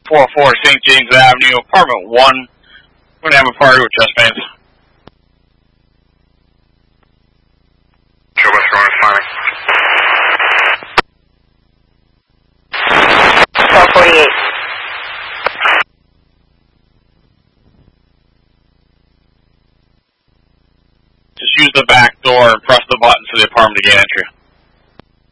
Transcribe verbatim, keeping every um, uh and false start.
four oh four Saint James Avenue, apartment one. We're going to have a party with chest pains. Joe West Rowan is fine. twelve forty-eight. Just use the back door and press the button so the apartment to gain entry.